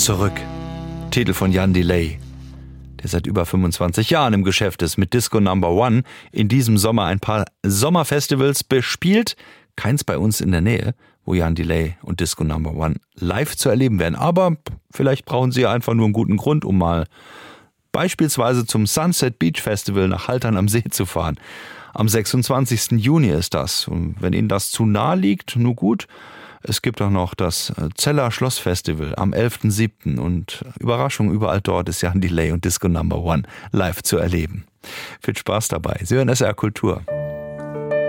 Zurück. Titel von Jan Delay, der seit über 25 Jahren im Geschäft ist mit Disco No. 1. In diesem Sommer ein paar Sommerfestivals bespielt. Keins bei uns in der Nähe, wo Jan Delay und Disco No. 1 live zu erleben werden. Aber vielleicht brauchen Sie einfach nur einen guten Grund, um mal beispielsweise zum Sunset Beach Festival nach Haltern am See zu fahren. Am 26. Juni ist das. Und wenn Ihnen das zu nahe liegt, nur gut. Es gibt auch noch das Zeller Schlossfestival am 11.07. Und Überraschung, überall dort ist Jan Delay und Disco No. 1 live zu erleben. Viel Spaß dabei. Sie hören SR Kultur.